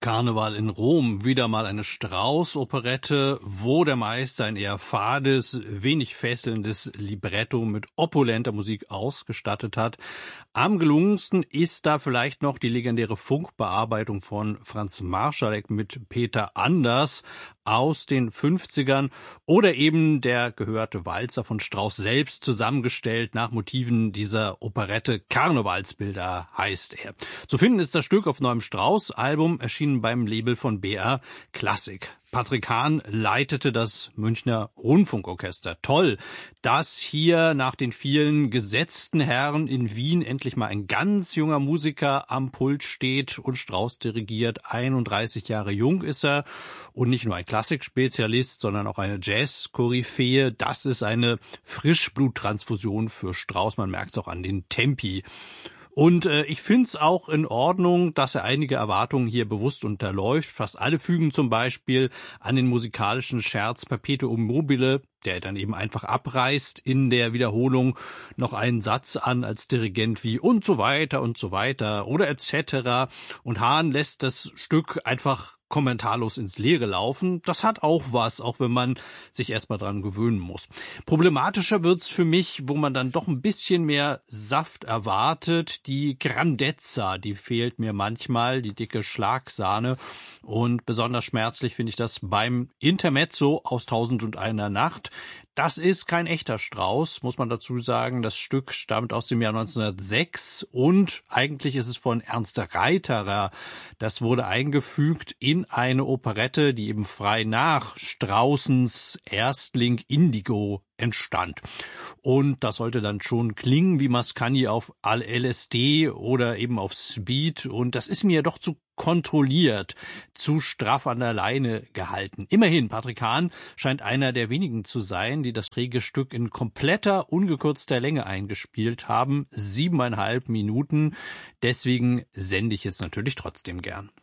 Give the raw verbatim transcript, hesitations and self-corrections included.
Karneval in Rom, wieder mal eine Strauß-Operette, wo der Meister ein eher fades, wenig fesselndes Libretto mit opulenter Musik ausgestattet hat. Am gelungensten ist da vielleicht noch die legendäre Funkbearbeitung von Franz Marschalek mit Peter Anders aus den fünfzigern oder eben der gehörte Walzer von Strauss selbst, zusammengestellt nach Motiven dieser Operette. Karnevalsbilder heißt er. Zu finden ist das Stück auf neuem Strauss-Album, erschienen beim Label von B R Klassik. Patrick Hahn leitete das Münchner Rundfunkorchester. Toll, dass hier nach den vielen gesetzten Herren in Wien endlich mal ein ganz junger Musiker am Pult steht und Strauss dirigiert. einunddreißig Jahre jung ist er und nicht nur ein Klassikspezialist, sondern auch eine Jazz-Koryphäe. Das ist eine Frischbluttransfusion für Strauss. Man merkt es auch an den Tempi. Und äh, ich finde es auch in Ordnung, dass er einige Erwartungen hier bewusst unterläuft. Fast alle fügen zum Beispiel an den musikalischen Scherz Perpetuum mobile, der dann eben einfach abreißt, in der Wiederholung noch einen Satz an als Dirigent wie und so weiter und so weiter oder et cetera. Und Hahn lässt das Stück einfach kommentarlos ins Leere laufen. Das hat auch was, auch wenn man sich erstmal dran gewöhnen muss. Problematischer wird's für mich, wo man dann doch ein bisschen mehr Saft erwartet. Die Grandezza, die fehlt mir manchmal, die dicke Schlagsahne. Und besonders schmerzlich finde ich das beim Intermezzo aus Tausend und einer Nacht. Das ist kein echter Strauss, muss man dazu sagen. Das Stück stammt aus dem Jahr neunzehnhundertsechs und eigentlich ist es von Ernst Reiterer. Das wurde eingefügt in eine Operette, die eben frei nach Straussens Erstling Indigo entstand. Und das sollte dann schon klingen wie Mascagni auf L S D oder eben auf Speed. Und das ist mir doch zu kontrolliert, zu straff an der Leine gehalten. Immerhin, Patrick Hahn scheint einer der wenigen zu sein, die das träge Stück in kompletter, ungekürzter Länge eingespielt haben. Siebeneinhalb Minuten. Deswegen sende ich es natürlich trotzdem gern.